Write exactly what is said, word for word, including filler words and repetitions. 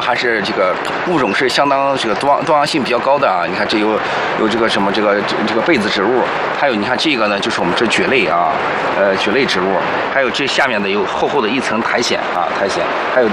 还是这个物种是相当这个多样多样性比较高的啊。你看这有有这个什么这个这个被子植物，还有你看这个呢，就是我们这蕨类啊，呃蕨类植物，还有这下面的有厚厚的一层苔藓啊苔藓，还有